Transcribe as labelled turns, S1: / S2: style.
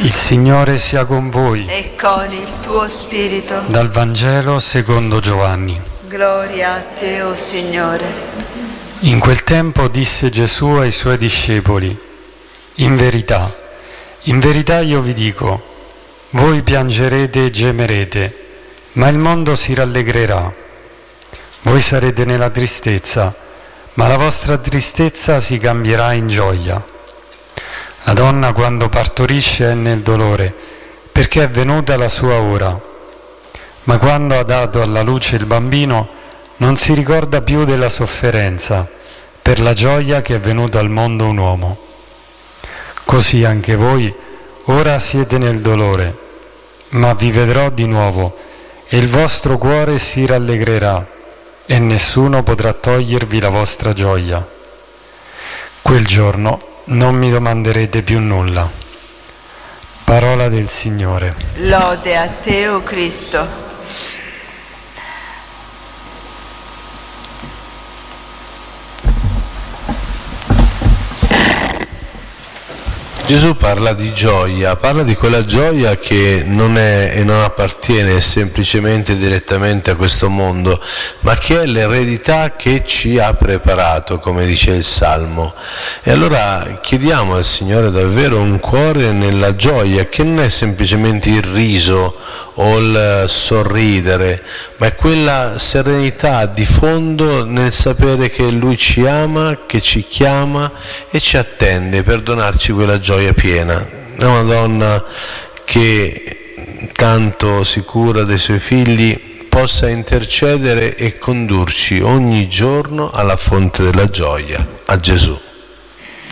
S1: Il Signore sia con voi.
S2: E con il tuo spirito.
S1: Dal Vangelo secondo Giovanni.
S2: Gloria a te, o Signore.
S1: In quel tempo disse Gesù ai suoi discepoli: in verità io vi dico, voi piangerete e gemerete, ma il mondo si rallegrerà. Voi sarete nella tristezza, ma la vostra tristezza si cambierà in gioia. La donna quando partorisce è nel dolore, perché è venuta la sua ora. Ma quando ha dato alla luce il bambino, non si ricorda più della sofferenza, per la gioia che è venuto al mondo un uomo. Così anche voi ora siete nel dolore, ma vi vedrò di nuovo, e il vostro cuore si rallegrerà, e nessuno potrà togliervi la vostra gioia. Quel giorno non mi domanderete più nulla. Parola del Signore.
S2: Lode a te, o Cristo.
S3: Gesù parla di gioia, parla di quella gioia che non è e non appartiene semplicemente direttamente a questo mondo, ma che è l'eredità che ci ha preparato, come dice il Salmo. E allora chiediamo al Signore davvero un cuore nella gioia, che non è semplicemente il riso o il sorridere, ma è quella serenità di fondo nel sapere che Lui ci ama, che ci chiama e ci attende per donarci quella gioia piena. È una donna che tanto si cura dei suoi figli, possa intercedere e condurci ogni giorno alla fonte della gioia, a Gesù.